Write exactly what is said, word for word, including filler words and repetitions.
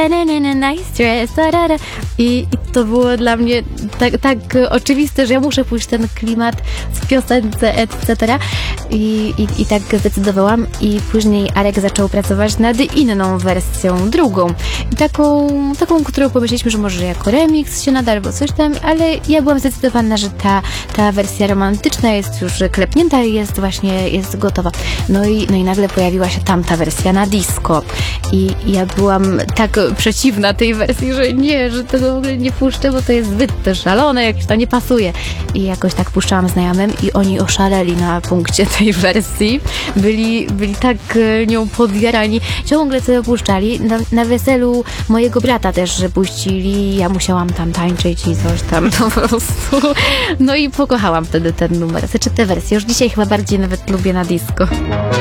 Nice dress, tarara. I, I to było dla mnie tak, tak oczywiste, że ja muszę pójść ten klimat w piosence, et cetera. I, i, I tak zdecydowałam. I później Arek zaczął pracować nad inną wersją, drugą. I taką, taką, którą pomyśleliśmy, że może jako remix się nada albo coś tam, ale ja byłam zdecydowana, że ta, ta wersja romantyczna jest już klepnięta i jest właśnie jest gotowa. No i, no i nagle pojawiła się tamta wersja na disco. I, i ja byłam tak przeciwna tej wersji, że nie, że tego w ogóle nie puszczę, bo to jest zbyt szalone, jakieś to nie pasuje. I jakoś tak puszczałam znajomym i oni oszaleli na punkcie tej wersji. Byli, byli tak nią podjarani. Ciągle sobie puszczali. Na, na weselu mojego brata też puścili. Ja musiałam tam tańczyć i coś tam no, po prostu. No i pokochałam wtedy ten numer. Znaczy tę wersję. Już dzisiaj chyba bardziej nawet lubię na disco.